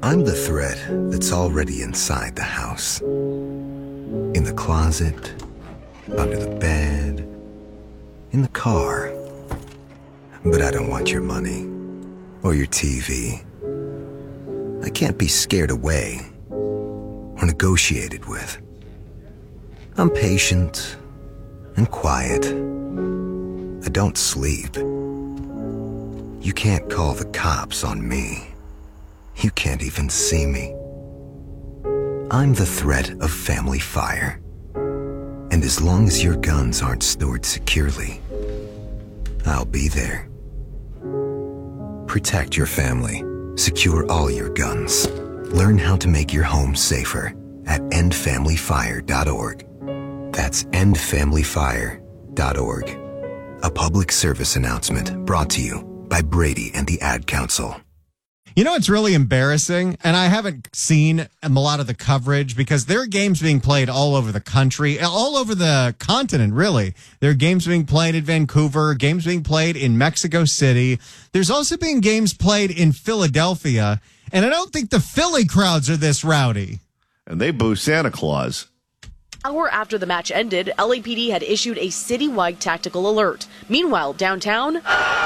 I'm the thread that's already inside the house. In the closet, under the bed, in the car. But I don't want your money or your TV. I can't be scared away or negotiated with. I'm patient and quiet. I don't sleep. You can't call the cops on me. You can't even see me. I'm the threat of family fire. And as long as your guns aren't stored securely, I'll be there. Protect your family. Secure all your guns. Learn how to make your home safer at endfamilyfire.org. That's endfamilyfire.org. A public service announcement brought to you by Brady and the Ad Council. You know, it's really embarrassing, and I haven't seen a lot of the coverage because there are games being played all over the country, all over the continent, really. There are games being played in Vancouver, games being played in Mexico City. There's also been games played in Philadelphia, and I don't think the Philly crowds are this rowdy. And they boo Santa Claus. Hour after the match ended, LAPD had issued a citywide tactical alert. Meanwhile, downtown,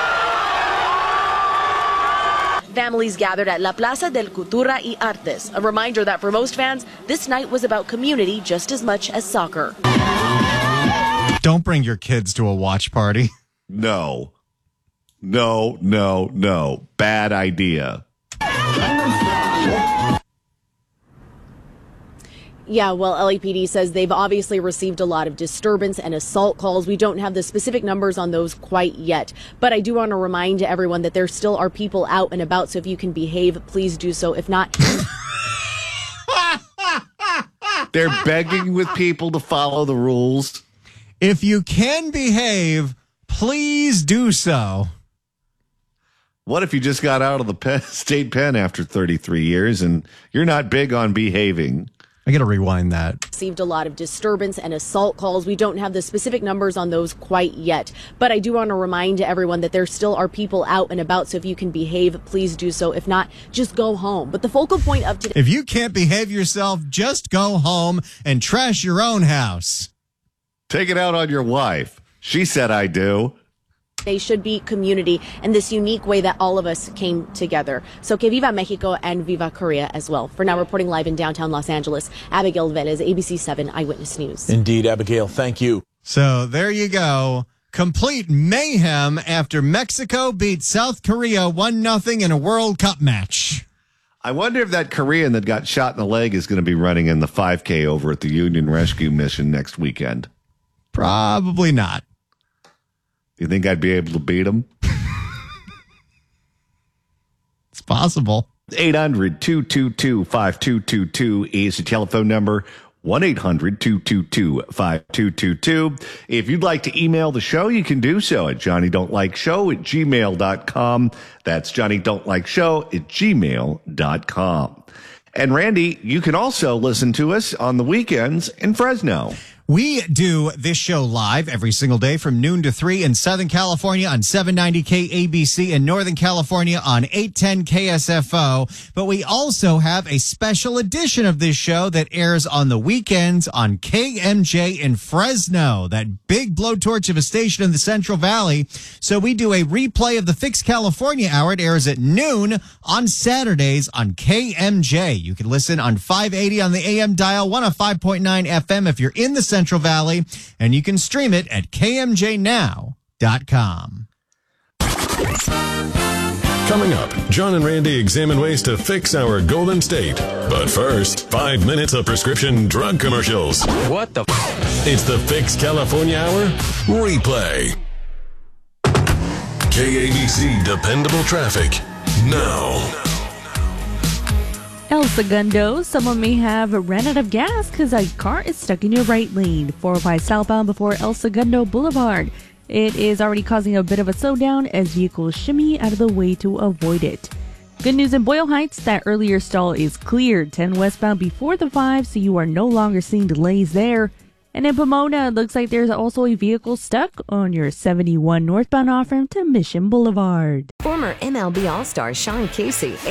families gathered at La Plaza del Cultura y Artes. A reminder that for most fans, this night was about community just as much as soccer. Don't bring your kids to a watch party. No. Bad idea. Yeah, well, LAPD says they've obviously received a lot of disturbance and assault calls. We don't have the specific numbers on those quite yet. But I do want to remind everyone that there still are people out and about. So if you can behave, please do so. If not, they're begging with people to follow the rules. If you can behave, please do so. What if you just got out of the state pen after 33 years and you're not big on behaving? I got to rewind that. Received a lot of disturbance and assault calls. We don't have the specific numbers on those quite yet. But I do want to remind everyone that there still are people out and about. So if you can behave, please do so. If not, just go home. But the focal point of today. If you can't behave yourself, just go home and trash your own house. Take it out on your wife. She said I do. They should be community and this unique way that all of us came together. So que viva Mexico and viva Korea as well. For now, reporting live in downtown Los Angeles, Abigail Velez, ABC 7 Eyewitness News. Indeed, Abigail, thank you. So there you go. Complete mayhem after Mexico beat South Korea 1-0 in a World Cup match. I wonder if that Korean that got shot in the leg is going to be running in the 5K over at the Union Rescue Mission next weekend. Probably not. You think I'd be able to beat him? It's possible. 800-222-5222 is the telephone number. 1-800-222-5222. If you'd like to email the show, you can do so at johnnydontlikeshow@gmail.com. That's johnnydontlikeshow@gmail.com. And Randy, you can also listen to us on the weekends in Fresno. We do this show live every single day from noon to 3 in Southern California on 790 KABC and Northern California on 810 KSFO. But we also have a special edition of this show that airs on the weekends on KMJ in Fresno, that big blowtorch of a station in the Central Valley. So we do a replay of the Fix California Hour. It airs at noon on Saturdays on KMJ. You can listen on 580 on the AM dial, 105.9 FM if you're in the Central Valley, and you can stream it at kmjnow.com. Coming up, John and Randy examine ways to fix our Golden State. But first, 5 minutes of prescription drug commercials. What the It's the Fix California Hour replay. KABC Dependable Traffic. Now. El Segundo, someone may have ran out of gas because a car is stuck in your right lane. 405 southbound before El Segundo Boulevard. It is already causing a bit of a slowdown as vehicles shimmy out of the way to avoid it. Good news in Boyle Heights, that earlier stall is cleared 10 westbound before the 5, so you are no longer seeing delays there. And in Pomona, it looks like there's also a vehicle stuck on your 71 northbound off-ramp to Mission Boulevard. Former MLB All-Star Sean Casey